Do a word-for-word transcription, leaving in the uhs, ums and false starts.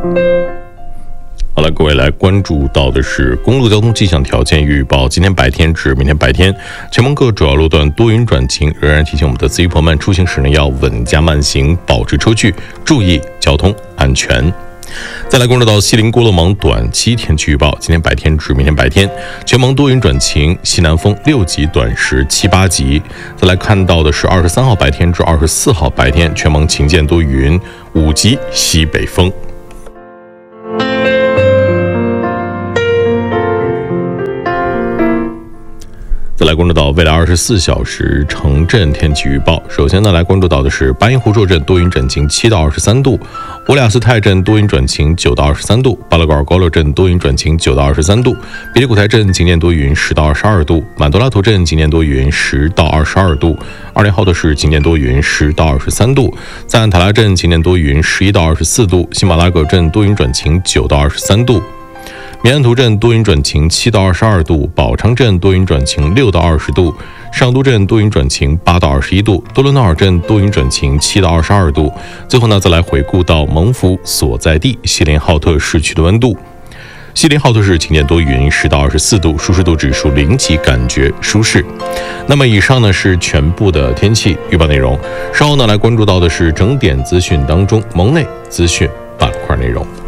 好了，各位来关注到的是公路交通气象条件预报。今天白天至明天白天，全蒙各主要路段多云转晴，仍然提醒我们的司机朋友们出行时呢要稳驾慢行，保持车距，注意交通安全。再来关注到西宁郭勒盟短期天气预报。今天白天至明天白天，全蒙多云转晴，西南风六级，短时七八级。再来看到的是二十三号白天至二十四号白天，全蒙晴间多云，五级西北风。再来关注到未来二十四小时城镇天气预报。首先呢，来关注到的是巴音湖朔镇多云转晴七到二十三度，乌里雅斯泰镇多云转晴九到二十三度，巴勒高尔高勒镇多云转晴九到二十三度，比利古台镇晴间多云十到二十二度，满多拉图镇晴间多云十到二十二度，二连浩特市晴间多云十到二十三度，赞安塔拉镇晴间多云十一到二十四度，喜马拉格镇多云转晴九到二十三度。绵安图镇多云转晴七到二十二度，宝昌镇多云转晴六到二十度，上都镇多云转晴八到二十一度，多伦诺尔镇多云转晴七到二十二度。最后呢，再来回顾到蒙福所在地锡林浩特市区的温度。锡林浩特市晴间多云十到二十四度，舒适度指数零级，感觉舒适。那么以上呢是全部的天气预报内容。稍后呢来关注到的是整点资讯当中蒙内资讯板块内容。